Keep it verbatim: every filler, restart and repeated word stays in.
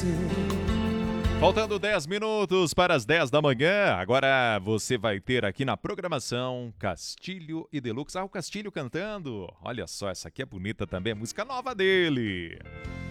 Faltando dez minutos para as dez da manhã, agora você vai ter aqui na programação Castilho e Deluxe. Ah, o Castilho cantando. Olha só, essa aqui é bonita também, música nova dele.